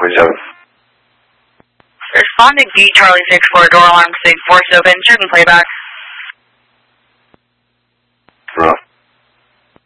47. Responding B, Charlie 6-4, door alarm sig, force open, check and playback.